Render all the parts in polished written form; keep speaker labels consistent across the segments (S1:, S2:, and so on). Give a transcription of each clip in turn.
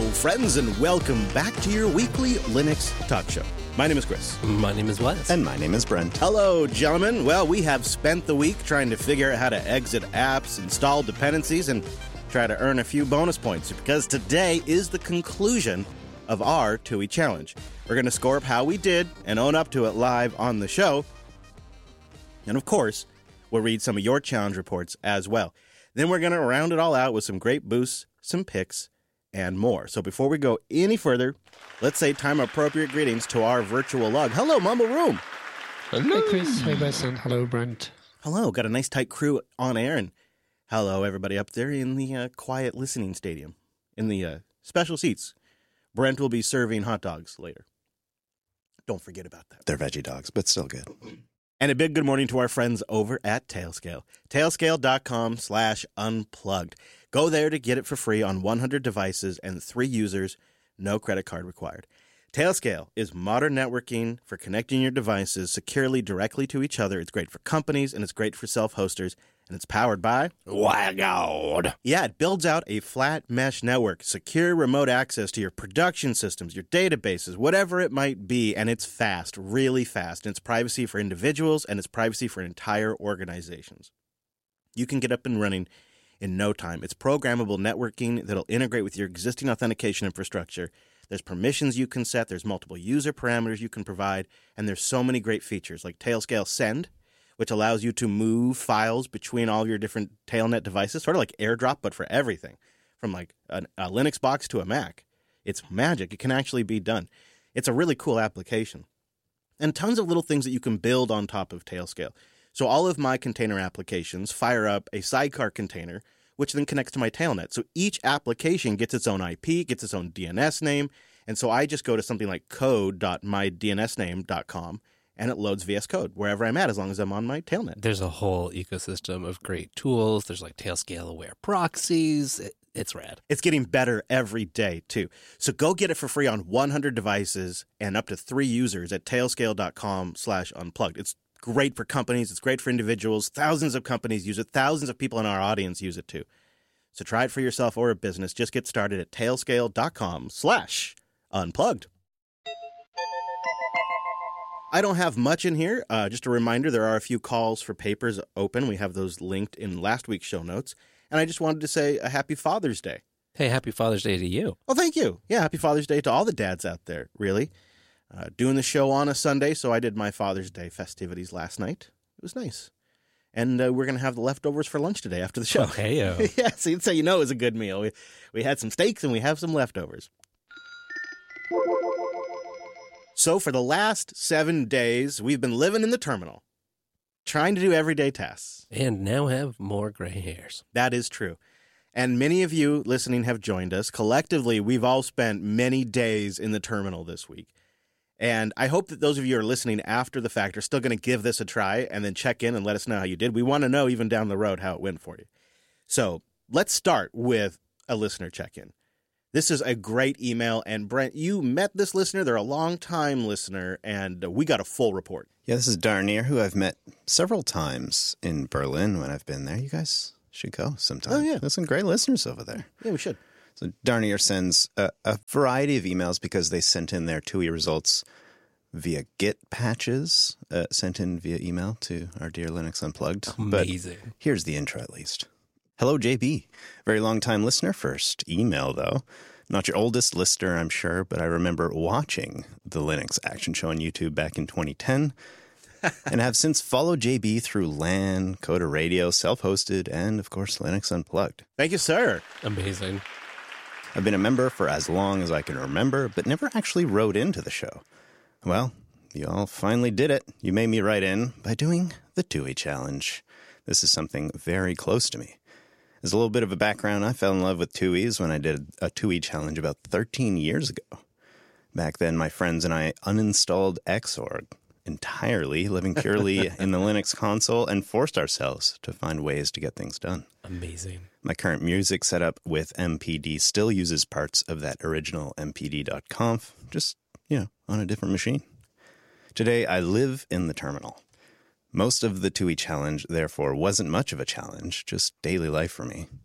S1: friends, and welcome back to your weekly Linux talk show. My name is Chris.
S2: My name is Wes.
S3: And my name is Brent.
S1: Hello, gentlemen. Well, we have spent the week trying to figure out how to exit apps, install dependencies, and try to earn a few bonus points, because today is the conclusion of our TUI challenge. We're going to score up how we did and own up to it live on the show. And of course, we'll read some of your challenge reports as well. Then we're going to round it all out with some great boosts, some picks, and more. So before we go any further, let's say time-appropriate greetings to our virtual log. Hello, Mumble Room.
S4: Hello. Hey, Chris. Hey, Wes. And hello, Brent.
S1: Hello. Got a nice tight crew on air. And hello, everybody up there in the quiet listening stadium, in the special seats. Brent will be serving hot dogs later. Don't forget about that.
S3: They're veggie dogs, but still good.
S1: And a big good morning to our friends over at Tailscale. Tailscale.com/unplugged. Go there to get it for free on 100 devices and 3 users, no credit card required. Tailscale is modern networking for connecting your devices securely directly to each other. It's great for companies, and it's great for self-hosters, and it's powered by WireGuard. Yeah, it builds out a flat mesh network, secure remote access to your production systems, your databases, whatever it might be, and it's fast, really fast. And it's privacy for individuals, and it's privacy for entire organizations. You can get up and running in no time. It's programmable networking that'll integrate with your existing authentication infrastructure. There's permissions you can set, there's multiple user parameters you can provide, and there's so many great features like Tailscale Send, which allows you to move files between all of your different Tailnet devices, sort of like AirDrop, but for everything, from like a Linux box to a Mac. It's magic. It can actually be done. It's a really cool application. And tons of little things that you can build on top of Tailscale. So all of my container applications fire up a sidecar container, which then connects to my Tailnet. So each application gets its own IP, gets its own DNS name. And so I just go to something like code.mydnsname.com, and it loads VS Code wherever I'm at, as long as I'm on my Tailnet.
S2: There's a whole ecosystem of great tools. There's like Tailscale-aware proxies. It's rad.
S1: It's getting better every day, too. So go get it for free on 100 devices and up to 3 users at tailscale.com/unplugged. It's great for companies. It's great for individuals. Thousands of companies use it. Thousands of people in our audience use it, too. So try it for yourself or a business. Just get started at tailscale.com/unplugged. I don't have much in here. Just a reminder, there are a few calls for papers open. We have those linked in last week's show notes. And I just wanted to say a happy Father's Day.
S2: Hey, happy Father's Day to you.
S1: Oh, thank you. Yeah, happy Father's Day to all the dads out there, really. Doing the show on a Sunday, so I did my Father's Day festivities last night. It was nice. And we're going to have the leftovers for lunch today after the show.
S2: Okay,
S1: yeah, so you know it was a good meal. We had some steaks and we have some leftovers. So for the last 7 days, we've been living in the terminal, trying to do everyday tasks.
S2: And now have more gray hairs.
S1: That is true. And many of you listening have joined us. Collectively, we've all spent many days in the terminal this week. And I hope that those of you who are listening after the fact are still going to give this a try and then check in and let us know how you did. We want to know even down the road how it went for you. So let's start with a listener check-in. This is a great email. And Brent, you met this listener. They're a long-time listener, and we got a full report.
S3: Yeah, this is Darnier, who I've met several times in Berlin when I've been there. You guys should go sometime.
S1: Oh, yeah.
S3: There's some great listeners over there.
S1: Yeah, we should.
S3: So Darnier sends a variety of emails because they sent in their TUI results via Git patches, sent in via email to our dear Linux Unplugged.
S2: Amazing.
S3: But here's the intro at least. Hello, JB. Very long-time listener. First email, though. Not your oldest listener, I'm sure, but I remember watching the Linux Action Show on YouTube back in 2010 and have since followed JB through LAN, Coda Radio, self-hosted, and, of course, Linux Unplugged.
S1: Thank you, sir.
S2: Amazing.
S3: I've been a member for as long as I can remember, but never actually wrote into the show. Well, you all finally did it. You made me write in by doing the TUI challenge. This is something very close to me. As a little bit of a background, I fell in love with TUIs when I did a TUI challenge about 13 years ago. Back then, my friends and I uninstalled Xorg entirely, living purely in the Linux console, and forced ourselves to find ways to get things done.
S2: Amazing.
S3: My current music setup with MPD still uses parts of that original mpd.conf, just, on a different machine. Today, I live in the terminal. Most of the TUI challenge, therefore, wasn't much of a challenge, just daily life for me.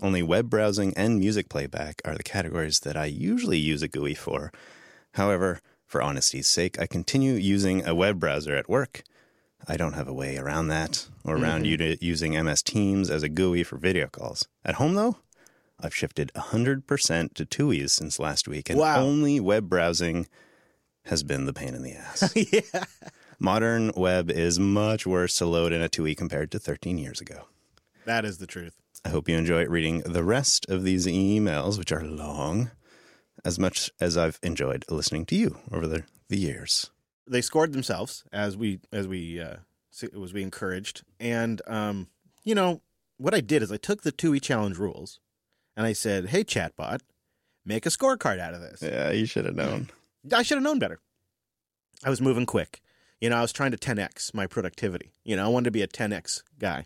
S3: Only web browsing and music playback are the categories that I usually use a GUI for. However, for honesty's sake, I continue using a web browser at work. I don't have a way around that, or around using MS Teams as a GUI for video calls. At home, though, I've shifted 100% to TUIs since last week, and only web browsing has been the pain in the ass.
S1: Yeah.
S3: Modern web is much worse to load in a TUI compared to 13 years ago.
S1: That is the truth.
S3: I hope you enjoy reading the rest of these emails, which are long, as much as I've enjoyed listening to you over the years.
S1: They scored themselves as we encouraged. And, what I did is I took the TUI challenge rules and I said, hey, chatbot, make a scorecard out of this.
S3: Yeah, you should have known.
S1: I should have known better. I was moving quick. I was trying to 10X my productivity. I wanted to be a 10X guy.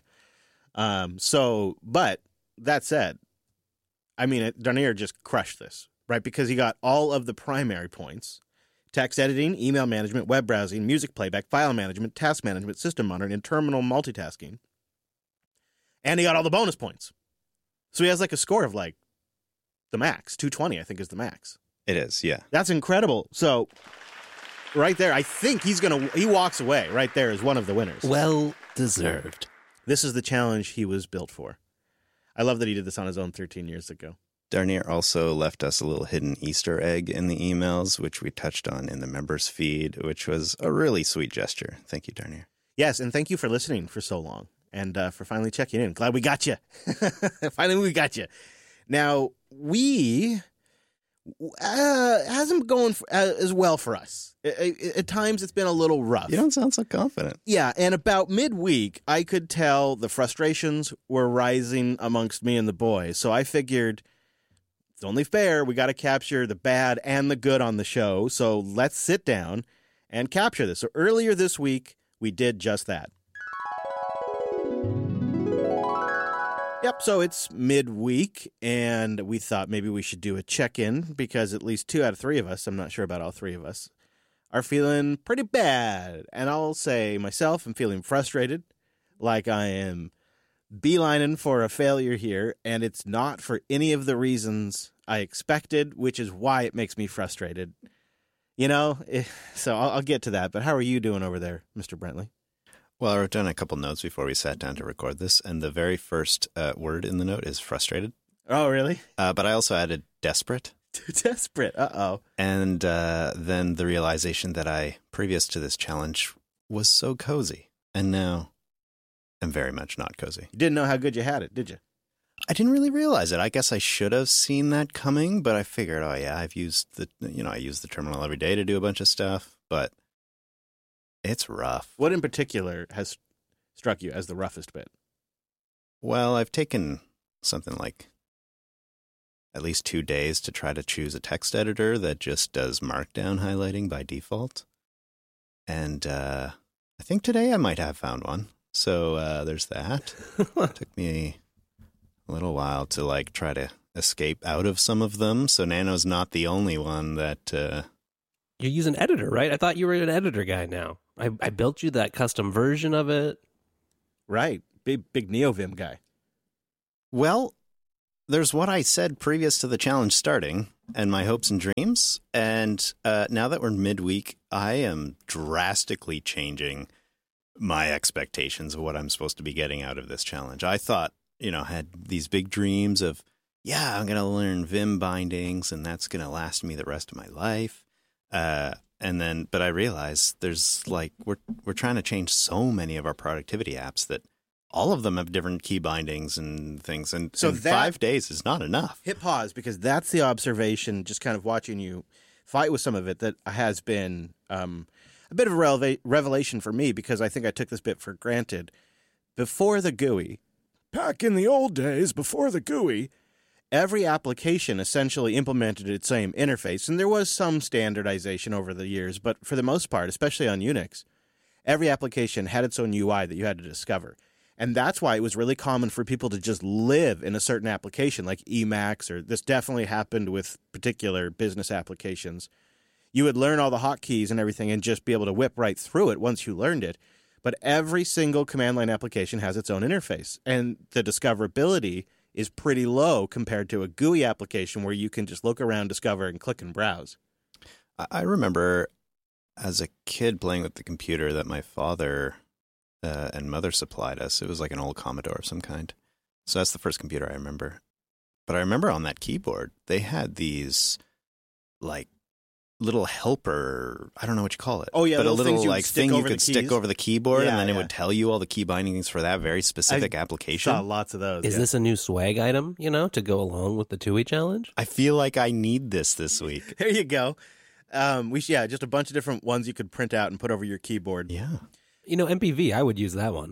S1: But that said, Darnier just crushed this, right? Because he got all of the primary points: text editing, email management, web browsing, music playback, file management, task management, system monitoring, and terminal multitasking. And he got all the bonus points. So he has a score of the max. 220, I think, is the max.
S3: It is, yeah.
S1: That's incredible. So right there, I think he walks away right there as one of the winners.
S2: Well deserved.
S1: This is the challenge he was built for. I love that he did this on his own 13 years ago.
S3: Darnier also left us a little hidden Easter egg in the emails, which we touched on in the members feed, which was a really sweet gesture. Thank you, Darnier.
S1: Yes, and thank you for listening for so long and for finally checking in. Glad we got you. Finally, we got you. Now, we hasn't going as well for us. At times, it's been a little rough.
S3: You don't sound so confident.
S1: Yeah, and about midweek, I could tell the frustrations were rising amongst me and the boys. So I figured it's only fair. We got to capture the bad and the good on the show. So let's sit down and capture this. So earlier this week, we did just that. Yep, so it's midweek, and we thought maybe we should do a check-in because at least 2 out of 3 of us, I'm not sure about all 3 of us, are feeling pretty bad. And I'll say myself, I'm feeling frustrated, like I am beelining for a failure here, and it's not for any of the reasons I expected, which is why it makes me frustrated. So I'll get to that. But how are you doing over there, Mr. Brentley?
S3: Well, I wrote down a couple notes before we sat down to record this, and the very first word in the note is frustrated.
S1: Oh, really?
S3: But I also added desperate.
S1: Desperate. Uh-oh.
S3: And then the realization that I, previous to this challenge, was so cozy. And now I'm very much not cozy.
S1: You didn't know how good you had it, did you?
S3: I didn't really realize it. I guess I should have seen that coming, but I figured, I use the terminal every day to do a bunch of stuff, but it's rough.
S1: What in particular has struck you as the roughest bit?
S3: Well, I've taken something like at least 2 days to try to choose a text editor that just does markdown highlighting by default. And I think today I might have found one. So there's that. It took me a little while to try to escape out of some of them. So Nano's not the only one that...
S2: You use an editor, right? I thought you were an editor guy now. I built you that custom version of it.
S1: Right. Big NeoVim guy.
S3: Well, there's what I said previous to the challenge starting and my hopes and dreams. And now that we're midweek, I am drastically changing my expectations of what I'm supposed to be getting out of this challenge. I thought, had these big dreams of, I'm going to learn Vim bindings and that's going to last me the rest of my life. But I realized there's we're trying to change so many of our productivity apps that all of them have different key bindings and things. And so 5 days is not enough.
S1: Hit pause, because that's the observation, just kind of watching you fight with some of it, that has been a bit of a revelation for me, because I think I took this bit for granted. Before the GUI, back in the old days, before the GUI, every application essentially implemented its same interface, and there was some standardization over the years, but for the most part, especially on Unix, every application had its own UI that you had to discover. And that's why it was really common for people to just live in a certain application, like Emacs, or this definitely happened with particular business applications. You would learn all the hotkeys and everything and just be able to whip right through it once you learned it. But every single command line application has its own interface, and the discoverability is pretty low compared to a GUI application where you can just look around, discover, and click and browse.
S3: I remember as a kid playing with the computer that my father and mother supplied us. It was like an old Commodore of some kind. So that's the first computer I remember. But I remember on that keyboard, they had these like little helper, I don't know what you call it.
S1: Oh, yeah,
S3: but a
S1: little
S3: little
S1: things you
S3: like
S1: would stick
S3: thing you
S1: over the
S3: could stick
S1: keys.
S3: over the keyboard,
S1: Yeah,
S3: and then it
S1: yeah.
S3: would tell you all the key bindings for that very specific application.
S1: Saw lots of those.
S2: Is
S1: yeah.
S2: this a new swag item, to go along with the TUI challenge?
S3: I feel like I need this week.
S1: There you go. Just a bunch of different ones you could print out and put over your keyboard.
S3: Yeah.
S2: MPV, I would use that one.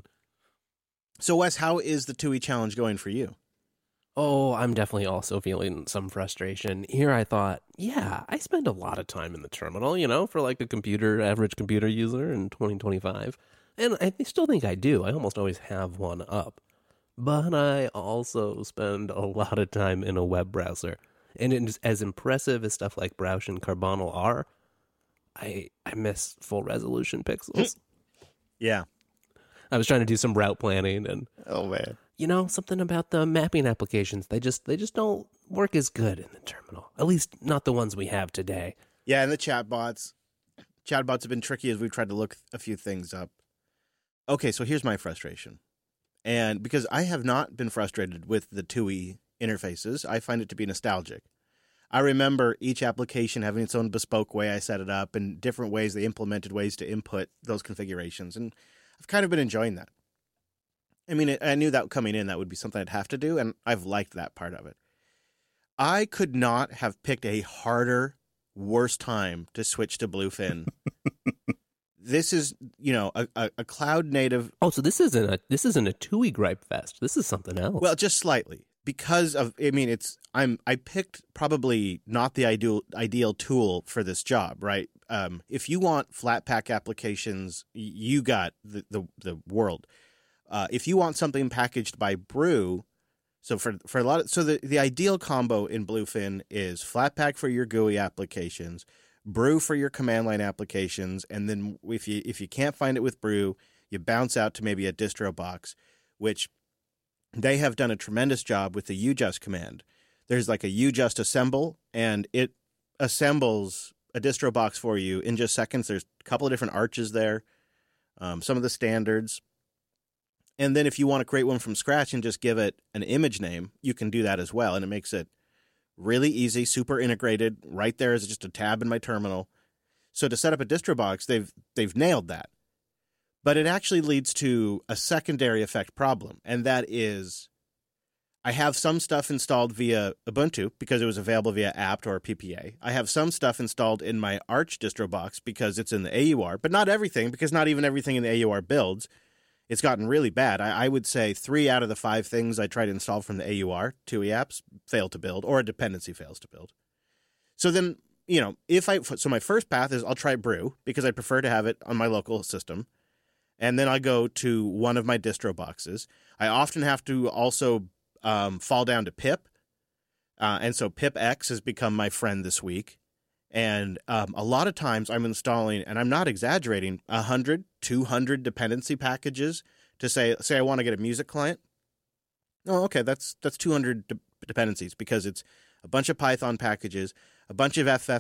S1: So, Wes, how is the TUI challenge going for you?
S2: Oh, I'm definitely also feeling some frustration. Here I thought, I spend a lot of time in the terminal, for like a average computer user in 2025. And I still think I do. I almost always have one up. But I also spend a lot of time in a web browser. And it's as impressive as stuff like Browse and Carbonel are, I miss full resolution pixels.
S1: Yeah.
S2: I was trying to do some route planning and
S3: Oh, man.
S2: something about the mapping applications. They just don't work as good in the terminal. At least not the ones we have today.
S1: Yeah, and the chatbots. Chatbots have been tricky as we've tried to look a few things up. Okay, so here's my frustration. And because I have not been frustrated with the TUI interfaces, I find it to be nostalgic. I remember each application having its own bespoke way I set it up and different ways they implemented ways to input those configurations. And I've kind of been enjoying that. I mean, I knew that coming in, that would be something I'd have to do, and I've liked that part of it. I could not have picked a harder, worse time to switch to Bluefin. This is, a cloud native.
S2: Oh, so this isn't a TUI gripe fest. This is something else.
S1: Well, just slightly because of. I mean, I picked probably not the ideal tool for this job, right? If you want Flatpak applications, you got the world. If you want something packaged by Brew, so for a lot of, so the ideal combo in Bluefin is Flatpak for your GUI applications, Brew for your command line applications, and then if you can't find it with Brew, you bounce out to maybe a distro box, which they have done a tremendous job with the UJust command. There's like a UJust assemble, and it assembles a distro box for you in just seconds. There's a couple of different arches there, some of the standards. And then if you want to create one from scratch and just give it an image name, you can do that as well. And it makes it really easy, super integrated. Right there is just a tab in my terminal. So to set up a distro box, they've nailed that. But it actually leads to a secondary effect problem. And that is I have some stuff installed via Ubuntu because it was available via apt or PPA. I have some stuff installed in my Arch distro box because it's in the AUR, but not everything, because not even everything in the AUR builds. It's gotten really bad. I would say 3 out of the 5 things I try to install from the AUR, TUI apps, fail to build, or a dependency fails to build. So then, so my first path is I'll try Brew because I prefer to have it on my local system. And then I go to one of my distro boxes. I often have to also fall down to pip. And so pipx has become my friend this week. And a lot of times I'm installing, and I'm not exaggerating, 100, 200 dependency packages to say I want to get a music client. Oh, okay, that's 200 dependencies because it's a bunch of Python packages, a bunch of